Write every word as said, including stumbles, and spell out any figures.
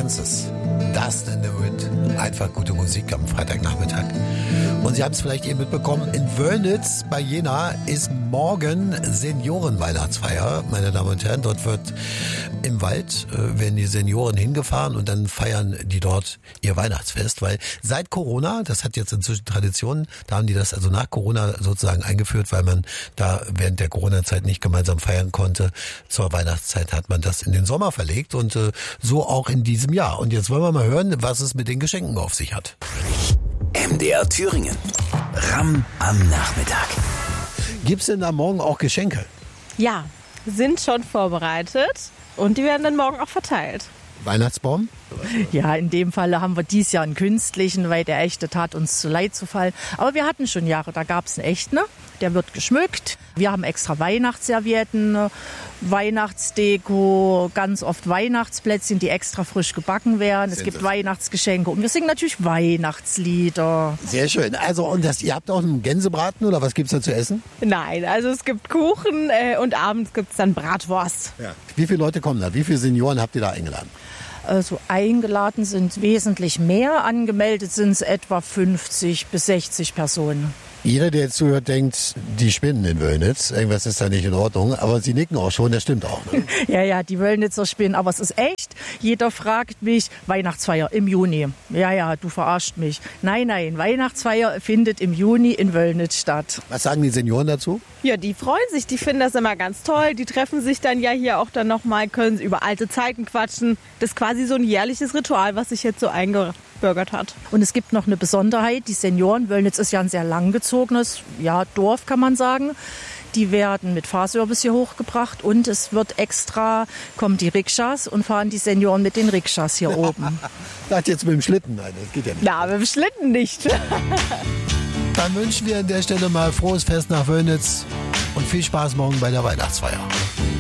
Dances. Dust in the Wind. Einfach gute Musik am Freitagnachmittag. Und Sie haben es vielleicht eben mitbekommen, in Wöllnitz bei Jena ist morgen Seniorenweihnachtsfeier, meine Damen und Herren. Dort wird im Wald, äh, werden die Senioren hingefahren und dann feiern die dort ihr Weihnachtsfest, weil seit Corona, das hat jetzt inzwischen Traditionen, da haben die das also nach Corona sozusagen eingeführt, weil man da während der Corona-Zeit nicht gemeinsam feiern konnte. Zur Weihnachtszeit hat man das in den Sommer verlegt und äh, so auch in diesem Jahr. Und jetzt wollen wir mal hören, was es mit den Geschenken auf sich hat. M D R Thüringen. Ramm am Nachmittag. Gibt's denn da morgen auch Geschenke? Ja, sind schon vorbereitet und die werden dann morgen auch verteilt. Weihnachtsbaum? Ja, in dem Fall haben wir dieses Jahr einen künstlichen, weil der echte tat uns zu leid zu fallen. Aber wir hatten schon Jahre, da gab es einen echten, der wird geschmückt. Wir haben extra Weihnachtsservietten, Weihnachtsdeko, ganz oft Weihnachtsplätzchen, die extra frisch gebacken werden. Es gibt Weihnachtsgeschenke und wir singen natürlich Weihnachtslieder. Sehr schön. Also und das, ihr habt auch einen Gänsebraten oder was gibt's da zu essen? Nein, also es gibt Kuchen äh, und abends gibt es dann Bratwurst. Ja. Wie viele Leute kommen da? Wie viele Senioren habt ihr da eingeladen? Also eingeladen sind wesentlich mehr, angemeldet sind es etwa fünfzig bis sechzig Personen. Jeder, der jetzt zuhört, denkt, die spinnen in Wöllnitz. Irgendwas ist da nicht in Ordnung. Aber Sie nicken auch schon, das stimmt auch. Ne? Ja, ja, die Wöllnitzer spinnen. Aber es ist echt. Jeder fragt mich, Weihnachtsfeier im Juni. Ja, ja, du verarscht mich. Nein, nein, Weihnachtsfeier findet im Juni in Wöllnitz statt. Was sagen die Senioren dazu? Ja, die freuen sich, die finden das immer ganz toll. Die treffen sich dann ja hier auch dann nochmal, können über alte Zeiten quatschen. Das ist quasi so ein jährliches Ritual, was sich jetzt so eingebürgert hat. Und es gibt noch eine Besonderheit. Die Senioren, Wöllnitz ist ja ein sehr langgezogenes ja, Dorf, kann man sagen. Die werden mit Fahrservice hier hochgebracht und es wird extra, kommen die Rikschas und fahren die Senioren mit den Rikschas hier ja. oben. Das jetzt mit dem Schlitten, nein, das geht ja nicht. Na, mit dem Schlitten nicht. Dann wünschen wir an der Stelle mal frohes Fest nach Wöllnitz und viel Spaß morgen bei der Weihnachtsfeier.